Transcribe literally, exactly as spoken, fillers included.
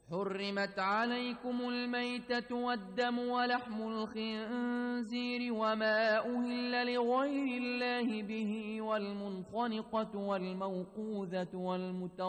حرمت عليكم الميتة والدم ولحم الخنزير وما أهل لغير الله به والمنخنقة والموقوذة والمتردية